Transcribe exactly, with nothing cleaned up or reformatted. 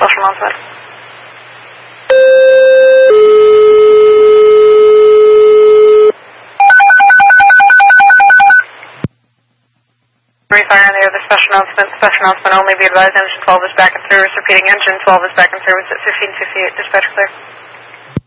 special announcement. Fire on the other special announcement. Special announcement only. Be advised engine twelve is back in service. Repeating, engine twelve is back in service at fifteen fifty-eight. Dispatch clear.